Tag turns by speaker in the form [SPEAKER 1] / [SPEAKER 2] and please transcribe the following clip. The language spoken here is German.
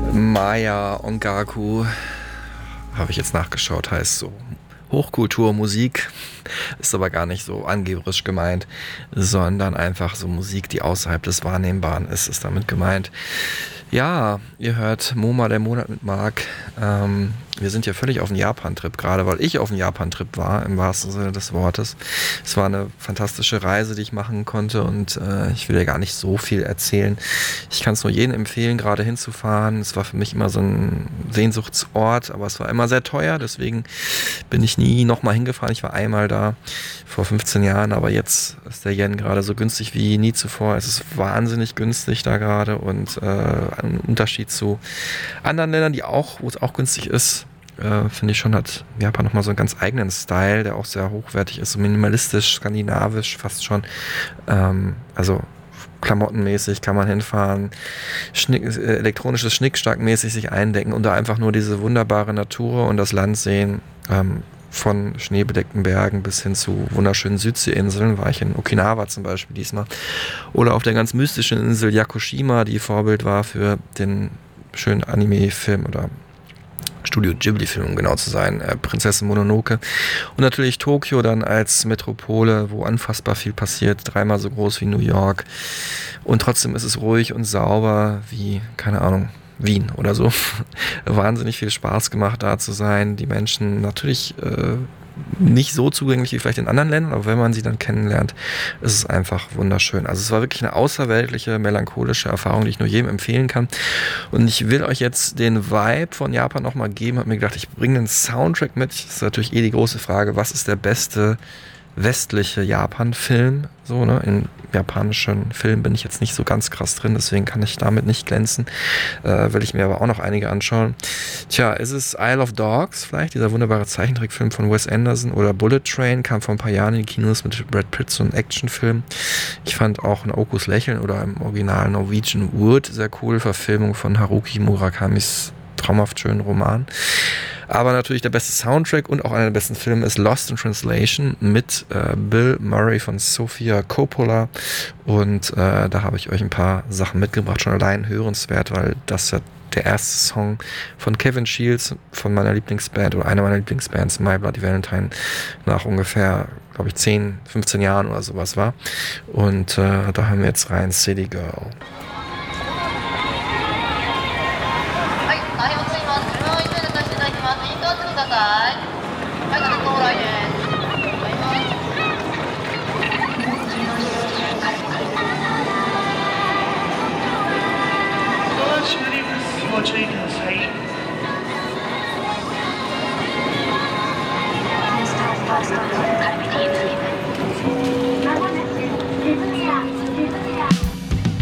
[SPEAKER 1] Maya Ongaku, habe ich jetzt nachgeschaut, heißt so Hochkulturmusik, ist aber gar nicht so angeberisch gemeint, sondern einfach so Musik, die außerhalb des Wahrnehmbaren ist damit gemeint. Ja, ihr hört MoMA, der Monat mit Marc. Wir sind ja völlig auf dem Japan-Trip gerade, weil ich auf dem Japan-Trip war, im wahrsten Sinne des Wortes. Es war eine fantastische Reise, die ich machen konnte und ich will ja gar nicht so viel erzählen. Ich kann es nur jedem empfehlen, gerade hinzufahren. Es war für mich immer so ein Sehnsuchtsort, aber es war immer sehr teuer, deswegen bin ich nie nochmal hingefahren. Ich war einmal da vor 15 Jahren, aber jetzt ist der Yen gerade so günstig wie nie zuvor. Es ist wahnsinnig günstig da gerade und im Unterschied zu anderen Ländern, wo es auch günstig ist, finde ich schon, hat Japan nochmal so einen ganz eigenen Style, der auch sehr hochwertig ist, so minimalistisch, skandinavisch fast schon. Also klamottenmäßig kann man hinfahren, elektronisches Schnickschnackmäßig sich eindecken und da einfach nur diese wunderbare Natur und das Land sehen. Von schneebedeckten Bergen bis hin zu wunderschönen Südseeinseln, war ich in Okinawa zum Beispiel diesmal. Oder auf der ganz mystischen Insel Yakushima, die Vorbild war für den schönen Anime-Film oder Studio Ghibli-Film, um genau zu sein, Prinzessin Mononoke. Und natürlich Tokio dann als Metropole, wo unfassbar viel passiert, 3-mal so groß wie New York. Und trotzdem ist es ruhig und sauber wie, keine Ahnung, Wien oder so. Wahnsinnig viel Spaß gemacht, da zu sein. Die Menschen natürlich nicht so zugänglich wie vielleicht in anderen Ländern, aber wenn man sie dann kennenlernt, ist es einfach wunderschön. Also es war wirklich eine außerweltliche, melancholische Erfahrung, die ich nur jedem empfehlen kann. Und ich will euch jetzt den Vibe von Japan nochmal geben. Habe mir gedacht, ich bringe einen Soundtrack mit. Das ist natürlich die große Frage, was ist der beste westliche Japan-Film? So, ne? In japanischen Filmen bin ich jetzt nicht so ganz krass drin, deswegen kann ich damit nicht glänzen. Will ich mir aber auch noch einige anschauen. Tja, ist es Isle of Dogs vielleicht, dieser wunderbare Zeichentrickfilm von Wes Anderson, oder Bullet Train, kam vor ein paar Jahren in die Kinos mit Brad Pitt, so ein Actionfilm. Ich fand auch Naokos Lächeln oder im Original Norwegian Wood sehr cool, Verfilmung von Haruki Murakamis traumhaft schönen Roman. Aber natürlich der beste Soundtrack und auch einer der besten Filme ist Lost in Translation mit Bill Murray von Sofia Coppola. Und da habe ich euch ein paar Sachen mitgebracht, schon allein hörenswert, weil das ja der erste Song von Kevin Shields, von meiner Lieblingsband oder einer meiner Lieblingsbands, My Bloody Valentine, nach ungefähr, glaube ich, 10, 15 Jahren oder sowas war. Und da hören wir jetzt rein City Girl.
[SPEAKER 2] Watching